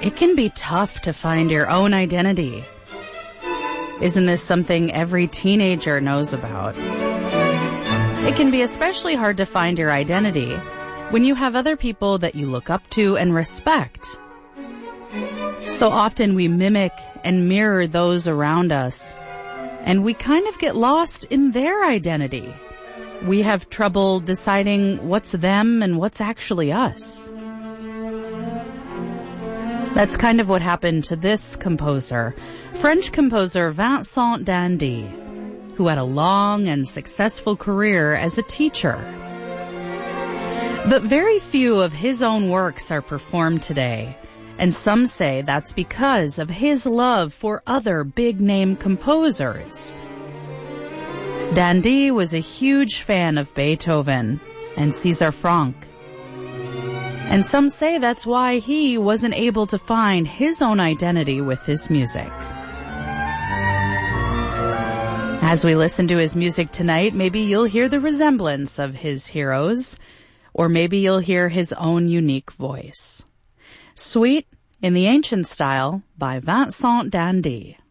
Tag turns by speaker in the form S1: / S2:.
S1: It can be tough to find your own identity. Isn't this something every teenager knows about? It can be especially hard to find your identity when you have other people that you look up to and respect. So often we mimic and mirror those around us, and we kind of get lost in their identity. We have trouble deciding what's them and what's actually us. That's kind of what happened to this composer, French composer Vincent d'Indy, who had a long and successful career as a teacher. But very few of his own works are performed today, and some say that's because of his love for other big-name composers. d'Indy was a huge fan of Beethoven and César Franck. And some say that's why he wasn't able to find his own identity with his music. As we listen to his music tonight, maybe you'll hear the resemblance of his heroes, or maybe you'll hear his own unique voice. Suite in the Ancient Style by Vincent d'Indy.